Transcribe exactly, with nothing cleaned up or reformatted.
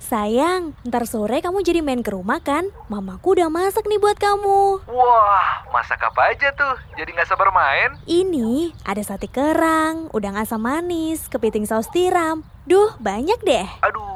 Sayang, ntar sore kamu jadi main ke rumah kan? Mamaku udah masak nih buat kamu. Wah, masak apa aja tuh? Jadi gak sabar main? Ini ada sate kerang, udang asam manis, kepiting saus tiram. Duh, banyak deh. Aduh,